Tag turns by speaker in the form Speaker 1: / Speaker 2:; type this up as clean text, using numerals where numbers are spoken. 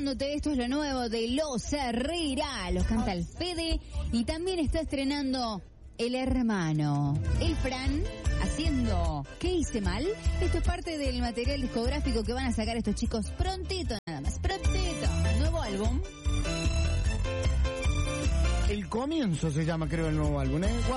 Speaker 1: contándote esto es lo nuevo de Los Herrera. Los canta el Fede y también está estrenando El Hermano. El Fran haciendo ¿Qué hice mal? Esto es parte del material discográfico que van a sacar estos chicos prontito, nada más. Prontito. Nuevo álbum.
Speaker 2: El Comienzo se llama, creo, el nuevo álbum, ¿eh?